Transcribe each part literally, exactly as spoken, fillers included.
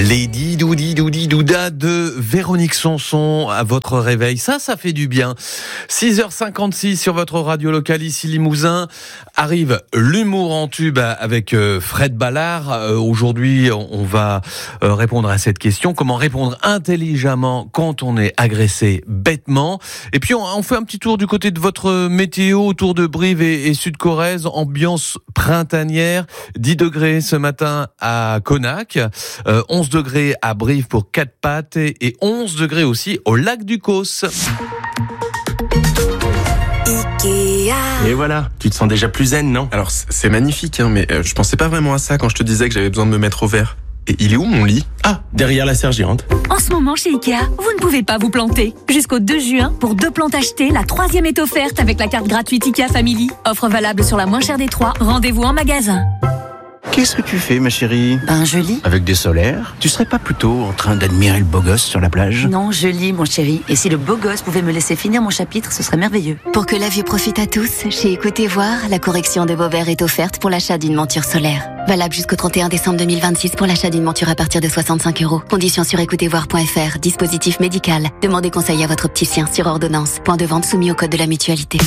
Lady Doudi Doudi Douda de Véronique Sanson à votre réveil. Ça, ça fait du bien. six heures cinquante-six sur votre radio locale ici Limousin. Arrive l'humour en tube avec Fred Ballard. Aujourd'hui, on va répondre à cette question. Comment répondre intelligemment quand on est agressé bêtement? Et puis, on fait un petit tour du côté de votre météo autour de Brive et, et Sud-Corrèze. Ambiance printanière. dix degrés ce matin à Conac. Euh, onze degrés à Brive pour quatre pattes et, et onze degrés aussi au lac du Causse. Et voilà, tu te sens déjà plus zen, non? Alors c'est magnifique, hein, mais euh, je pensais pas vraiment à ça quand je te disais que j'avais besoin de me mettre au vert. Et il est où mon lit? Ah, derrière la serre géante. En ce moment chez Ikea, vous ne pouvez pas vous planter. Jusqu'au deux juin, pour deux plantes achetées, la troisième est offerte avec la carte gratuite Ikea Family. Offre valable sur la moins chère des trois. Rendez-vous en magasin. Qu'est-ce que tu fais, ma chérie? Ben, je lis. Avec des solaires? Tu serais pas plutôt en train d'admirer le beau gosse sur la plage? Non, je lis, mon chéri. Et si le beau gosse pouvait me laisser finir mon chapitre, ce serait merveilleux. Pour que la vue profite à tous, chez Écoutez Voir, la correction de vos verres est offerte pour l'achat d'une monture solaire. Valable jusqu'au trente et un décembre deux mille vingt-six pour l'achat d'une monture à partir de soixante-cinq euros. Conditions sur écoutez voir point f r. Dispositif médical. Demandez conseil à votre opticien sur ordonnance. Point de vente soumis au code de la mutualité.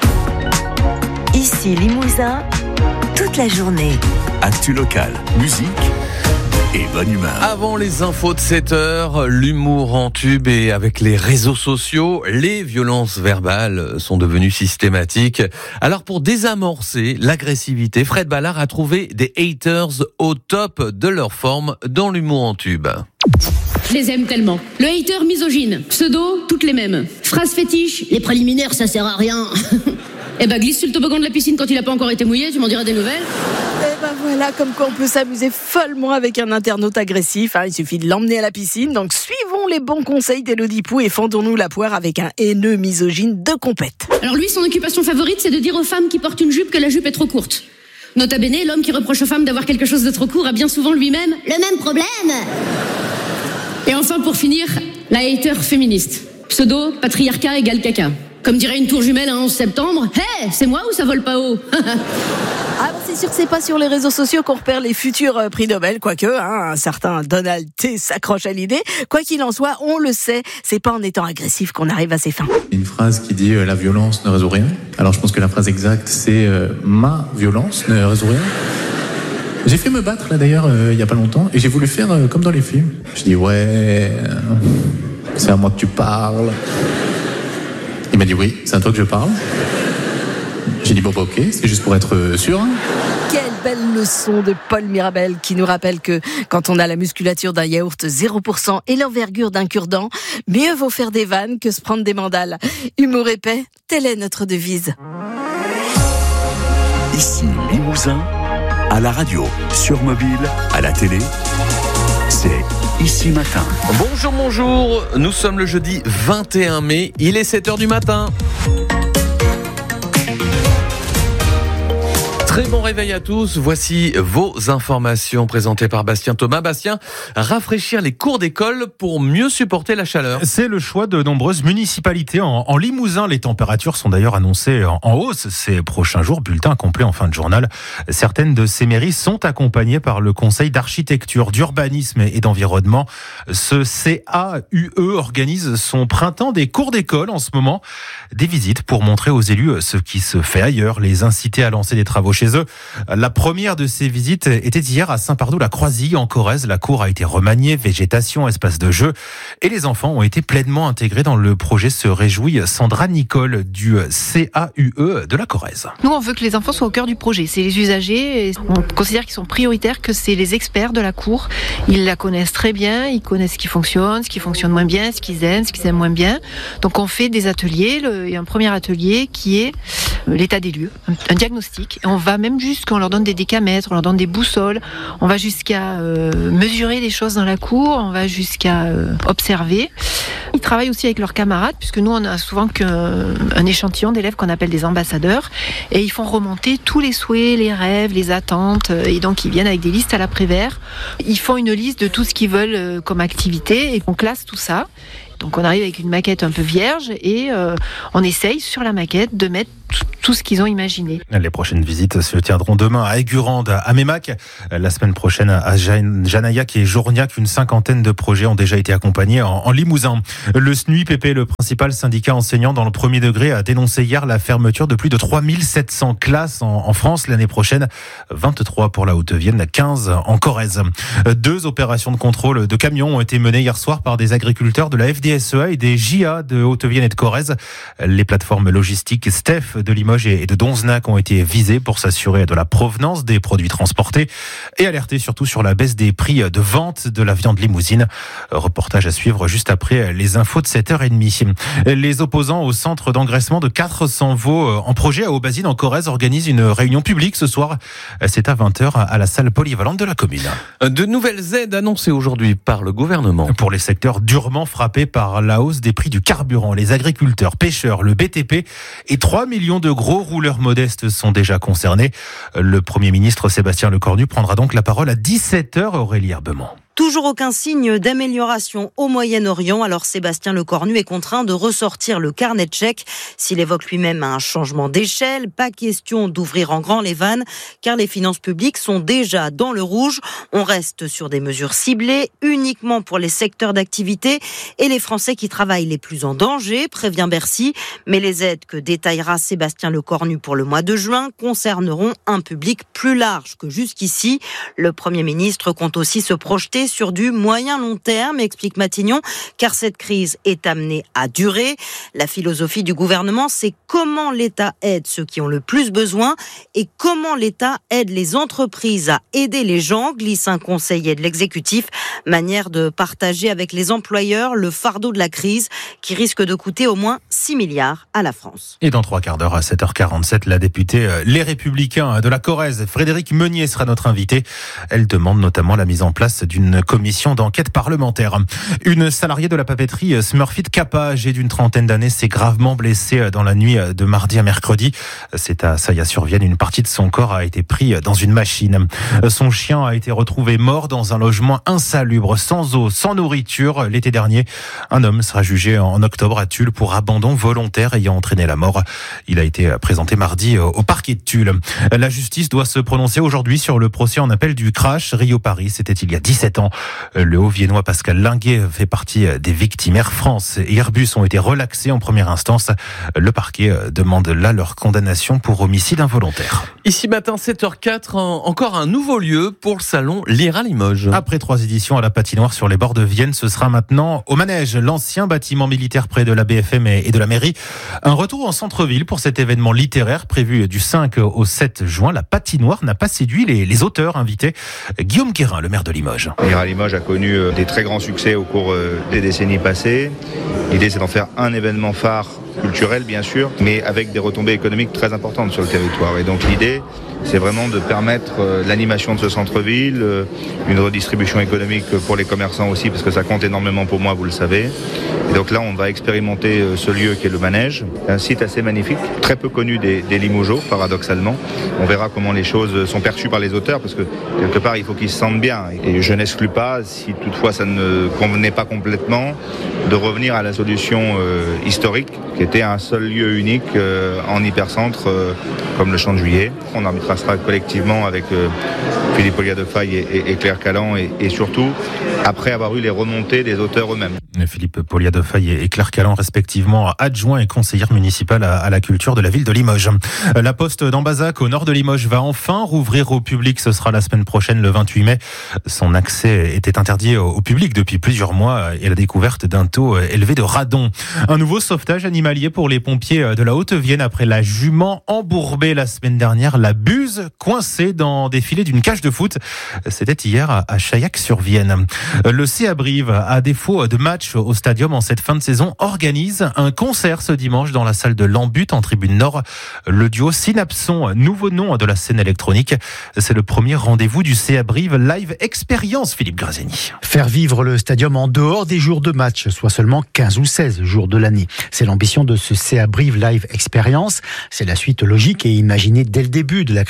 Ici Limousin, toute la journée. Actu locale, musique et bonne humeur. Avant les infos de sept heures, l'humour en tube et avec les réseaux sociaux, les violences verbales sont devenues systématiques. Alors pour désamorcer l'agressivité, Fred Ballard a trouvé des haters au top de leur forme dans l'humour en tube. Je les aime tellement. Le hater misogyne, pseudo, toutes les mêmes. Phrase fétiche, les préliminaires ça sert à rien. Eh ben glisse sur le toboggan de la piscine quand il a pas encore été mouillé, tu m'en diras des nouvelles. Eh ben voilà, comme quoi on peut s'amuser follement avec un internaute agressif, hein. Il suffit de l'emmener à la piscine, donc suivons les bons conseils d'Élodie Pou et fendons-nous la poire avec un haineux misogyne de compète. Alors lui, son occupation favorite, c'est de dire aux femmes qui portent une jupe que la jupe est trop courte. Nota bene, l'homme qui reproche aux femmes d'avoir quelque chose de trop court a bien souvent lui-même le même problème. Et enfin, pour finir, la hater féministe. Pseudo, patriarcat égale caca. Comme dirait une tour jumelle un onze septembre, hé, hey, c'est moi ou ça vole pas haut? Ah bah c'est sûr que c'est pas sur les réseaux sociaux qu'on repère les futurs euh, prix Nobel, quoique hein, un certain Donald T s'accroche à l'idée. Quoi qu'il en soit, on le sait, c'est pas en étant agressif qu'on arrive à ses fins. Une phrase qui dit euh, « la violence ne résout rien ». Alors je pense que la phrase exacte c'est euh, « ma violence ne résout rien ». J'ai fait me battre là d'ailleurs euh, il y a pas longtemps et j'ai voulu faire euh, comme dans les films. Je dis « ouais, euh, c'est à moi que tu parles ». Il m'a dit oui, c'est à toi que je parle. J'ai dit bon bah, ok, c'est juste pour être sûr. Quelle belle leçon de Paul Mirabel qui nous rappelle que quand on a la musculature d'un yaourt zéro pour cent et l'envergure d'un cure-dent, mieux vaut faire des vannes que se prendre des mandales. Humour épais, telle est notre devise. Ici Limousin, à la radio, sur mobile, à la télé, c'est Ici Matin. Bonjour, bonjour, nous sommes le jeudi vingt et un mai, il est sept heures du matin. Très bon réveil à tous, voici vos informations présentées par Bastien Thomas. Bastien, rafraîchir les cours d'école pour mieux supporter la chaleur. C'est le choix de nombreuses municipalités. En, en Limousin, les températures sont d'ailleurs annoncées en, en hausse ces prochains jours. Bulletin complet en fin de journal. Certaines de ces mairies sont accompagnées par le Conseil d'architecture, d'urbanisme et d'environnement. Ce C A U E organise son printemps des cours d'école en ce moment. Des visites pour montrer aux élus ce qui se fait ailleurs, les inciter à lancer des travaux chez eux. La première de ces visites était hier à Saint-Pardoux-la-Croisille, en Corrèze. La cour a été remaniée, végétation, espace de jeu, et les enfants ont été pleinement intégrés dans le projet, se réjouit Sandra Nicole du C A U E de la Corrèze. Nous, on veut que les enfants soient au cœur du projet. C'est les usagers, on considère qu'ils sont prioritaires, que c'est les experts de la cour. Ils la connaissent très bien, ils connaissent ce qui fonctionne, ce qui fonctionne moins bien, ce qu'ils aiment, ce qu'ils aiment moins bien. Donc on fait des ateliers. Il y a un premier atelier qui est l'état des lieux, un diagnostic. Et on va même jusqu'à, on leur donne des décamètres, on leur donne des boussoles, on va jusqu'à euh, mesurer les choses dans la cour, on va jusqu'à euh, observer. Ils travaillent aussi avec leurs camarades, puisque nous on a souvent qu'un un échantillon d'élèves qu'on appelle des ambassadeurs, et ils font remonter tous les souhaits, les rêves, les attentes, et donc ils viennent avec des listes à l'après-vert. Ils font une liste de tout ce qu'ils veulent comme activité, et on classe tout ça. Donc on arrive avec une maquette un peu vierge et euh, on essaye sur la maquette de mettre tout, tout ce qu'ils ont imaginé. Les prochaines visites se tiendront demain à Aigurande, à Mémac, la semaine prochaine à Janaillac et Journiac. Une cinquantaine de projets ont déjà été accompagnés en, en Limousin. Le S N U I P P, le principal syndicat enseignant dans le premier degré, a dénoncé hier la fermeture de plus de trois mille sept cents classes en, en France l'année prochaine. vingt-trois pour la Haute-Vienne, quinze en Corrèze. Deux opérations de contrôle de camions ont été menées hier soir par des agriculteurs de la F D S E A et des J A de Haute-Vienne et de Corrèze. Les plateformes logistiques Steph de Limoges et de Donzenac ont été visées pour s'assurer de la provenance des produits transportés et alerter surtout sur la baisse des prix de vente de la viande limousine. Reportage à suivre juste après les infos de sept heures trente. Les opposants au centre d'engraissement de quatre cents veaux en projet à Aubazine en Corrèze organisent une réunion publique ce soir. C'est à vingt heures à la salle polyvalente de la commune. De nouvelles aides annoncées aujourd'hui par le gouvernement. Pour les secteurs durement frappés par la hausse des prix du carburant, les agriculteurs, pêcheurs, le B T P et trois millions de gros rouleurs modestes sont déjà concernés. Le Premier ministre Sébastien Lecornu prendra donc la parole à dix-sept heures, Aurélie Herbemont. Toujours aucun signe d'amélioration au Moyen-Orient, alors Sébastien Lecornu est contraint de ressortir le carnet de chèques. S'il évoque lui-même un changement d'échelle, pas question d'ouvrir en grand les vannes, car les finances publiques sont déjà dans le rouge. On reste sur des mesures ciblées, uniquement pour les secteurs d'activité et les Français qui travaillent les plus en danger, prévient Bercy. Mais les aides que détaillera Sébastien Lecornu pour le mois de juin concerneront un public plus large que jusqu'ici. Le Premier ministre compte aussi se projeter sur du moyen-long terme, explique Matignon, car cette crise est amenée à durer. La philosophie du gouvernement, c'est comment l'État aide ceux qui ont le plus besoin et comment l'État aide les entreprises à aider les gens, glisse un conseiller de l'exécutif. Manière de partager avec les employeurs le fardeau de la crise qui risque de coûter au moins six milliards à la France. Et dans trois quarts d'heure à sept heures quarante-sept, la députée Les Républicains de la Corrèze, Frédérique Meunier, sera notre invitée. Elle demande notamment la mise en place d'une commission d'enquête parlementaire. Une salariée de la papeterie Smurfit Kappa, âgée d'une trentaine d'années, s'est gravement blessée dans la nuit de mardi à mercredi. C'est à Saillat-sur-Vienne. Une partie de son corps a été pris dans une machine. Son chien a été retrouvé mort dans un logement insalubre, sans eau, sans nourriture. L'été dernier, un homme sera jugé en octobre à Tulle pour abandon volontaire ayant entraîné la mort. Il a été présenté mardi au parquet de Tulle. La justice doit se prononcer aujourd'hui sur le procès en appel du crash Rio-Paris. C'était il y a dix-sept ans. Le Haut-Viennois Pascal Linguet fait partie des victimes. Air France et Airbus ont été relaxés en première instance. Le parquet demande là leur condamnation pour homicide involontaire. Ici matin, sept heures quatre, encore un nouveau lieu pour le salon Lira Limoges. Après trois éditions à la patinoire sur les bords de Vienne, ce sera maintenant au Manège, l'ancien bâtiment militaire près de la B F M et de la mairie. Un retour en centre-ville pour cet événement littéraire prévu du cinq au sept juin. La patinoire n'a pas séduit les, les auteurs invités. Guillaume Guérin, le maire de Limoges. Lira Limoges a connu des très grands succès au cours des décennies passées. L'idée, c'est d'en faire un événement phare culturel, bien sûr, mais avec des retombées économiques très importantes sur le territoire. Et donc l'idée, c'est vraiment de permettre l'animation de ce centre-ville, une redistribution économique pour les commerçants aussi, parce que ça compte énormément pour moi, vous le savez. Et donc là, on va expérimenter ce lieu qui est le Manège, un site assez magnifique, très peu connu des, des Limogeaux, paradoxalement. On verra comment les choses sont perçues par les auteurs, parce que quelque part, il faut qu'ils se sentent bien. Et je n'exclus pas, si toutefois ça ne convenait pas complètement, de revenir à la solution euh, historique, qui était un seul lieu unique euh, en hypercentre, euh, comme le Champ de Juillet. On arbitrera collectivement avec euh, Philippe Polia-de-Faille et, et, et Claire Callan, et, et surtout après avoir eu les remontées des auteurs eux-mêmes. Philippe Polia-de-Faille et Claire Callan, respectivement adjoint et conseillère municipale à, à la culture de la ville de Limoges. La poste d'Ambazac, au nord de Limoges, va enfin rouvrir au public. Ce sera la semaine prochaine, le vingt-huit mai. Son accès était interdit au, au public depuis plusieurs mois et la découverte d'un taux élevé de radon. Un nouveau sauvetage animalier pour les pompiers de la Haute-Vienne après la jument embourbée la semaine dernière, la buse coincée dans des filets d'une cage de foot. C'était hier à Chaillac-sur-Vienne. Le C A Brive, à défaut de match au stadium en cette fin de saison, organise un concert ce dimanche dans la salle de l'Embut en tribune nord. Le duo Synapson, nouveau nom de la scène électronique. C'est le premier rendez-vous du C A Brive Live Experience, Philippe Graziani. Faire vivre le stadium en dehors des jours de match, soit seulement quinze ou seize jours de l'année. C'est l'ambition de ce C A Brive Live Experience. C'est la suite logique et imaginée dès le début de la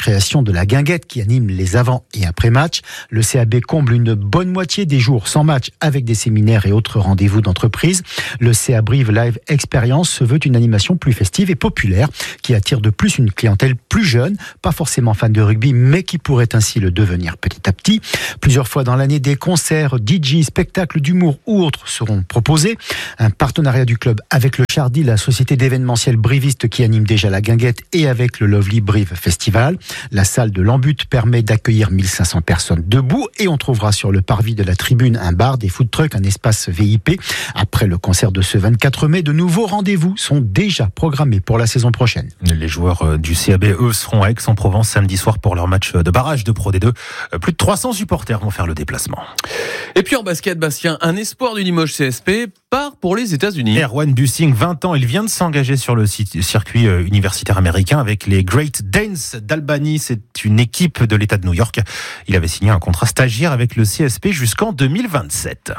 création de la guinguette qui anime les avant- et après-matchs. Le C A B comble une bonne moitié des jours sans match avec des séminaires et autres rendez-vous d'entreprise. Le C A Brive Live Experience se veut une animation plus festive et populaire qui attire de plus une clientèle plus jeune, pas forcément fan de rugby, mais qui pourrait ainsi le devenir petit à petit. Plusieurs fois dans l'année, des concerts, D J, spectacles d'humour ou autres seront proposés. Un partenariat du club avec le Chardy, la société d'événementiel briviste qui anime déjà la guinguette, et avec le Lovely Brive Festival. La salle de l'Embut permet d'accueillir mille cinq cents personnes debout et on trouvera sur le parvis de la tribune un bar, des food trucks, un espace V I P. Après le concert de ce vingt-quatre mai, de nouveaux rendez-vous sont déjà programmés pour la saison prochaine. Les joueurs du C A B, eux, seront à Aix-en-Provence samedi soir pour leur match de barrage de Pro D deux. Plus de trois cents supporters vont faire le déplacement. Et puis en basket, Bastien, un espoir du Limoges C S P part pour les États-Unis. Erwan Bussing, vingt ans, il vient de s'engager sur le circuit universitaire américain avec les Great Danes d'Albany. C'est une équipe de l'État de New York. Il avait signé un contrat stagiaire avec le C S P jusqu'en deux mille vingt-sept.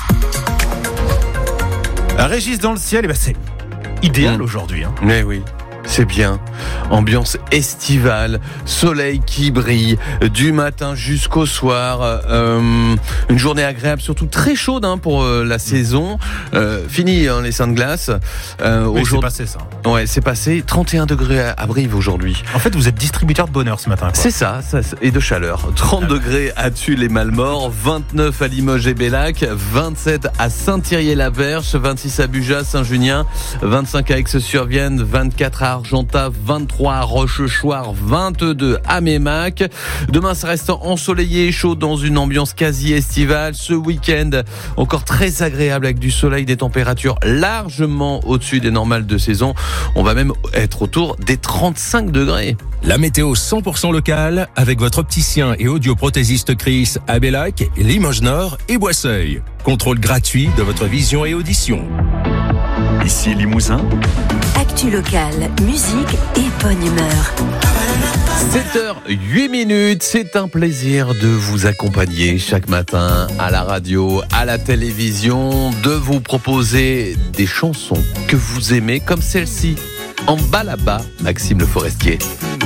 Régis dans le ciel, et ben c'est idéal mmh. aujourd'hui. Hein. Mais oui. C'est bien. Ambiance estivale, soleil qui brille du matin jusqu'au soir. Euh, une journée agréable, surtout très chaude hein, pour euh, la saison. Euh, fini hein, les seins de glace. Euh, oui, c'est passé ça. Ouais, c'est passé. trente et un degrés à, à Brive aujourd'hui. En fait, vous êtes distributeur de bonheur ce matin. Quoi. C'est ça, ça, et de chaleur. trente ah. degrés à Tulle et Malmort, vingt-neuf à Limoges et Bellac, vingt-sept à Saint-Thierry-la-Perche, vingt-six à Bujas, Saint-Junien, vingt-cinq à Aix-sur-Vienne, vingt-quatre à Argentat, vingt-trois à Rochechouart, vingt-deux à Mémac. Demain, ça reste ensoleillé et chaud dans une ambiance quasi estivale. Ce week-end, encore très agréable avec du soleil, des températures largement au-dessus des normales de saison. On va même être autour des trente-cinq degrés. La météo cent pour cent locale avec votre opticien et audioprothésiste Chris à Bellac, Limoges Nord et Boisseuil. Contrôle gratuit de votre vision et audition. Ici Limousin. Actu locale, musique et bonne humeur. sept heures huit minutes, c'est un plaisir de vous accompagner chaque matin à la radio, à la télévision, de vous proposer des chansons que vous aimez comme celle-ci. En bas là-bas, Maxime Le Forestier.